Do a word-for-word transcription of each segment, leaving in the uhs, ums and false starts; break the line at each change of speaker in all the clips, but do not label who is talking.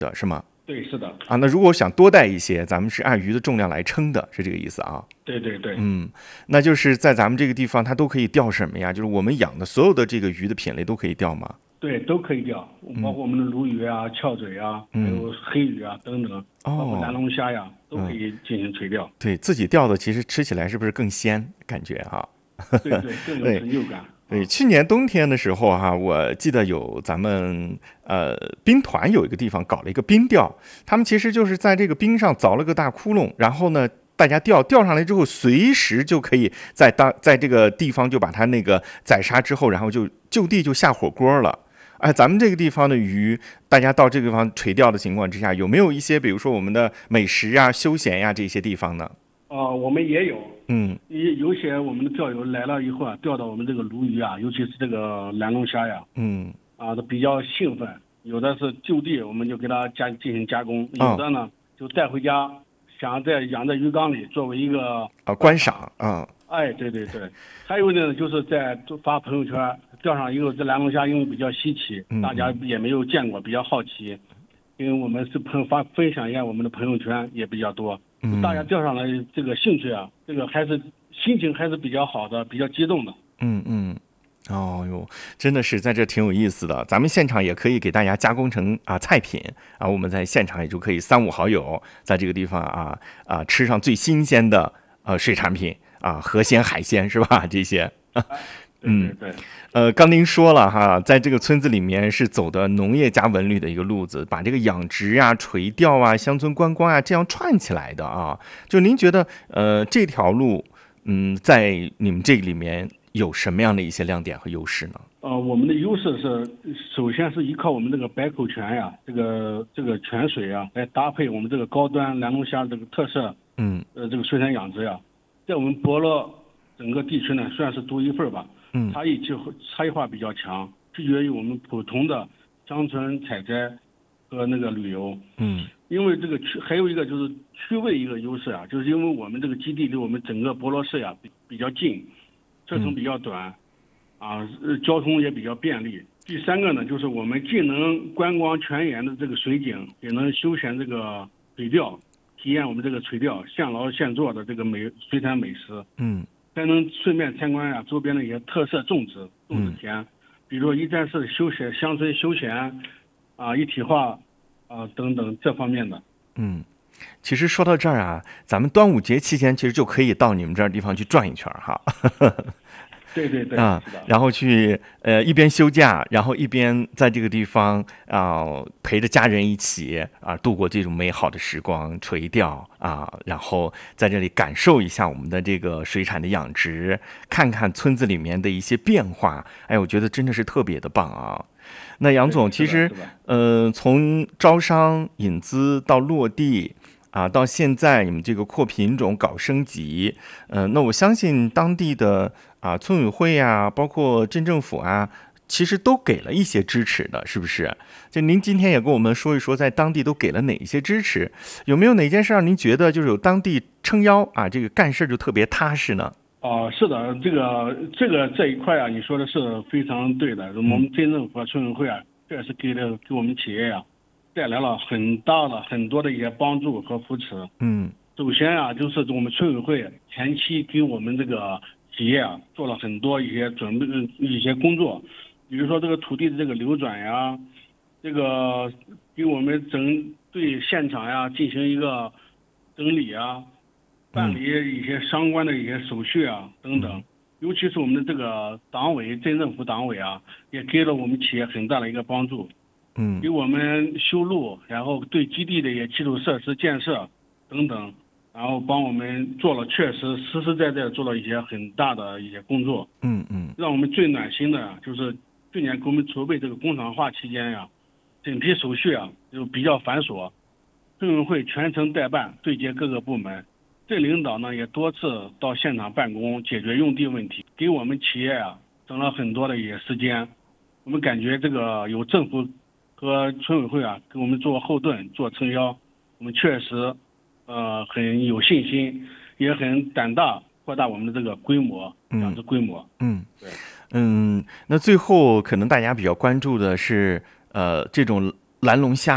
的是吗？
对，是的。
啊，那如果想多带一些，咱们是按鱼的重量来称的，是这个意思啊？
对对对。
嗯，那就是在咱们这个地方，它都可以钓什么呀？就是我们养的所有的这个鱼的品类都可以钓吗？
对，都可以钓，包括我们的鲈鱼啊、翘嘴啊，还
嗯，
有黑鱼啊等等，包括蓝
哦，
龙虾呀，都可
嗯，
以进行垂钓。
对自己钓的，其实吃起来是不是更鲜？感觉哈、
对对，更有
对
成就感
对，
啊。
去年冬天的时候哈、我记得有咱们呃冰团有一个地方搞了一个冰钓，他们其实就是在这个冰上凿了个大窟窿，然后呢。大家钓钓上来之后，随时就可以在当在这个地方就把它那个宰杀之后，然后就就地就下火锅了。哎，咱们这个地方的鱼，大家到这个地方垂钓的情况之下，有没有一些比如说我们的美食呀、休闲呀这些地方呢？
呃，我们也有，
嗯
有有些我们的钓友来了以后啊，钓到我们这个鲈鱼啊，尤其是这个蓝龙虾呀，
嗯
啊，都比较兴奋。有的是就地我们就给它加进行加工，有
啊
的呢就带回家，想在养在鱼缸里作为一个
啊，
观赏。
观赏啊，
哎，对对对。还有呢，就是在发朋友圈，钓上以后，这蓝龙虾因为比较稀奇，
嗯
大家也没有见过，比较好奇。因为我们是朋发分享一下我们的朋友圈也比较多，
嗯
大家钓上来这个兴趣啊，这个还是心情还是比较好的，比较激动的。
嗯嗯。哦哟，真的是在这挺有意思的。咱们现场也可以给大家加工成啊菜品啊，我们在现场也就可以三五好友在这个地方啊啊吃上最新鲜的呃水产品啊，河鲜海鲜是吧？这些。
对对对。
呃，刚您说了哈，在这个村子里面是走的农业加文旅的一个路子，把这个养殖啊、垂钓啊、乡村观光啊这样串起来的啊。就您觉得，呃，这条路，嗯，在你们这个里面有什么样的一些亮点和优势呢？
呃，我们的优势是，首先是依靠我们这个白口泉呀，这个这个泉水啊，来搭配我们这个高端蓝龙虾这个特色，
嗯
呃，这个水产养殖呀，在我们博乐整个地区呢，算是独一份吧。
嗯
差异就差异化比较强，区别于我们普通的乡村采摘和那个旅游。
嗯
因为这个区还有一个就是区位一个优势啊，就是因为我们这个基地离我们整个博罗市呀比比较近，车程比较短，啊，呃交通也比较便利。第三个呢，就是我们既能观光全园的这个水景，也能休闲这个垂钓，体验我们这个垂钓现捞现做的这个美水产美食。
嗯
还能顺便参观呀周边的一些特色种植种植田，比如说一站式休闲乡村休闲啊一体化啊等等这方面的。
嗯。其实说到这儿啊，咱们端午节期间其实就可以到你们这儿地方去转一圈哈。
对对对，
啊，
是的。
然后去呃一边休假，然后一边在这个地方啊、陪着家人一起啊度过这种美好的时光，垂钓啊，然后在这里感受一下我们的这个水产的养殖，看看村子里面的一些变化，哎，我觉得真的是特别的棒啊。那杨总，其实呃从招商引资到落地。啊，到现在你们这个扩品种、搞升级，呃，那我相信当地的啊村委会啊，包括镇政府啊，其实都给了一些支持的，是不是？就您今天也跟我们说一说，在当地都给了哪一些支持？有没有哪件事让您觉得就是有当地撑腰啊，这个干事就特别踏实呢？
哦、呃，是的，这个这个这一块啊，你说的是非常对的。我们镇政府和村委会啊，确实给了给我们企业呀、啊。带来了很大的很多的一些帮助和扶持。
嗯，
首先啊，就是我们村委会前期给我们这个企业啊做了很多一些准备一些工作，比如说这个土地的这个流转呀，这个给我们整对现场呀进行一个整理啊，办理一些相关的一些手续啊等等。尤其是我们的这个党委镇政府党委啊，也给了我们企业很大的一个帮助。
嗯，
给我们修路，然后对基地的一些基础设施建设等等，然后帮我们做了确实实实在在做了一些很大的一些工作。
嗯嗯，
让我们最暖心的就是去年给我们筹备这个工厂化期间呀，审批手续啊就比较繁琐，村委会全程代办，对接各个部门。镇领导呢也多次到现场办公，解决用地问题，给我们企业啊省了很多的一些时间。我们感觉这个有政府和村委会啊，给我们做后盾、做撑腰，我们确实，呃，很有信心，也很胆大，扩大我们的这个规模，养殖规模。
嗯，
对，
嗯，那最后可能大家比较关注的是，呃，这种蓝龙虾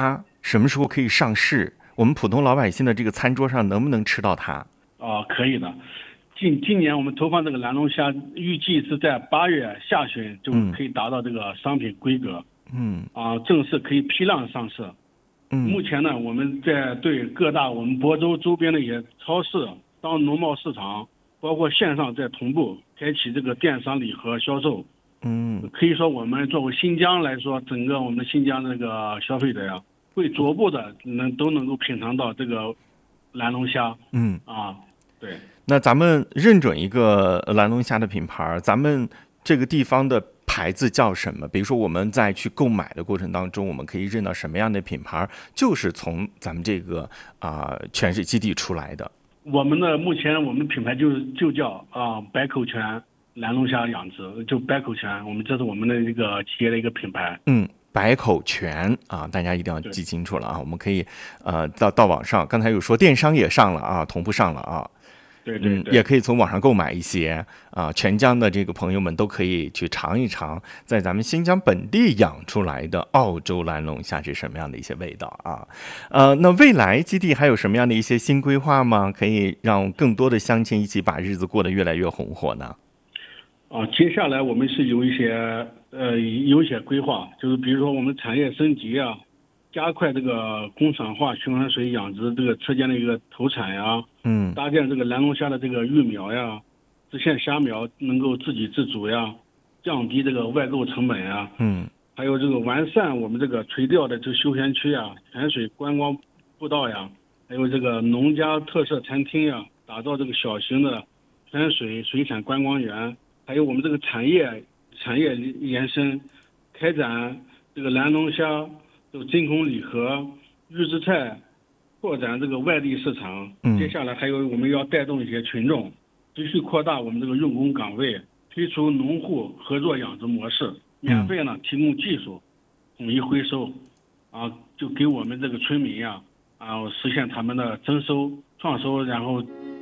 什么时候可以上市？我们普通老百姓的这个餐桌上能不能吃到它？
哦，可以的。今今年我们投放这个蓝龙虾，预计是在八月下旬就可以达到这个商品规格，
嗯
啊，正式可以批量上市。
嗯
目前呢，我们在对各大我们亳州周边的一些超市、当农贸市场，包括线上在同步开启这个电商礼盒销售。
嗯
可以说，我们作为新疆来说，整个我们新疆这个消费者呀，会逐步的能都能够品尝到这个蓝龙虾。
嗯
啊，对。
那咱们认准一个蓝龙虾的品牌，咱们这个地方的牌子叫什么？比如说我们在去购买的过程当中，我们可以认到什么样的品牌就是从咱们这个啊、呃、泉水基地出来的。
我们的目前我们品牌就就叫啊、呃、百口泉蓝龙虾养殖，就百口泉，我们这是我们的一个企业的一个品牌。
嗯。百口泉啊，大家一定要记清楚了啊！我们可以呃到到网上，刚才有说电商也上了啊，同步上了啊。
对对对，
嗯，也可以从网上购买一些啊，全疆的这个朋友们都可以去尝一尝，在咱们新疆本地养出来的澳洲蓝龙虾是什么样的一些味道啊？呃，那未来基地还有什么样的一些新规划吗？可以让更多的乡亲一起把日子过得越来越红火呢？
啊，接下来我们是有一些呃有一些规划，就是比如说我们产业升级啊，加快这个工厂化循环水养殖这个车间的一个投产呀，
嗯，
搭建这个蓝龙虾的这个育苗呀，实现虾苗能够自给自足呀，降低这个外购成本呀，
嗯，
还有这个完善我们这个垂钓的这个休闲区呀、泉水观光步道呀，还有这个农家特色餐厅呀，打造这个小型的泉水水产观光园，还有我们这个产业产业延伸，开展这个蓝龙虾。这个真空礼盒、预制菜，拓展这个外地市场。
嗯，
接下来还有我们要带动一些群众，继续扩大我们这个用工岗位，推出农户合作养殖模式，免费呢提供技术，统一回收，啊，就给我们这个村民呀，啊，实现他们的增收、创收，然后